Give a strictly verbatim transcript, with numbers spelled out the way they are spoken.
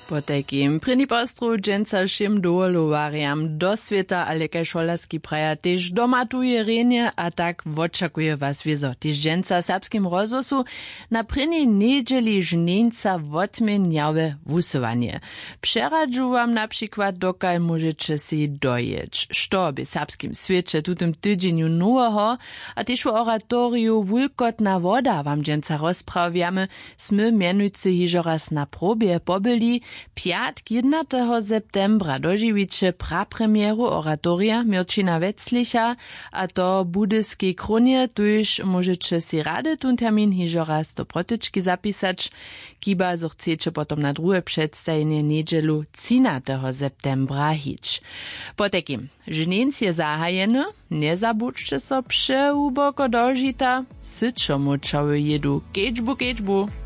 Po takim první postru dženca všim dovolowariam do sveta, ale kaj šolarski praja tež doma tuje renje, a tak očakuje was wiezo. Tež dženca serbskim rozhlasu na první nedjeli žnenca wotmieniawe wusowanie. Přeradžu wam na przykład dokaj możecie si dojeć. Što by serbskim świecie tutym tydzieniu noweho, a tež w oratoriu Wulkotna woda wam dženca rozprawiamy, smy mianujcy hižo raz na probie pobyli, Piatk jedenastego septembra dožiwicie prapremieru oratoria Mirčina Wetzlicha, a to budyskiej kronie, tuż możecie si rady tun termin hižo raz do protyczki zapisać, kiba so chcecie potom na drugie przedstawienie niedzielu trzynastego septembra hić. Po takim, żnienc je zahajeny, nie zabudźcie so przełuboko dožita, syczo mu czoły jedu, kečbu, kečbu.